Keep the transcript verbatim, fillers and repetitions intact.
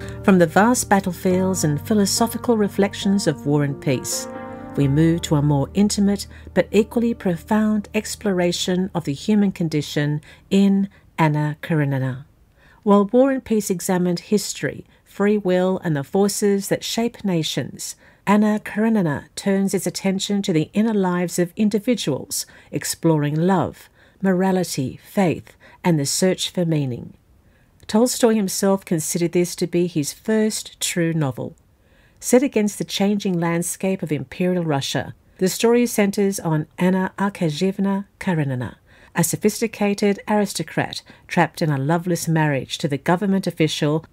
From the vast battlefields and philosophical reflections of War and Peace, we move to a more intimate but equally profound exploration of the human condition in Anna Karenina. While War and Peace examined history, free will, and the forces that shape nations, Anna Karenina turns its attention to the inner lives of individuals, exploring love, morality, faith, and the search for meaning. Tolstoy himself considered this to be his first true novel. Set against the changing landscape of Imperial Russia, the story centers on Anna Arkadyevna Karenina, a sophisticated aristocrat trapped in a loveless marriage to the government official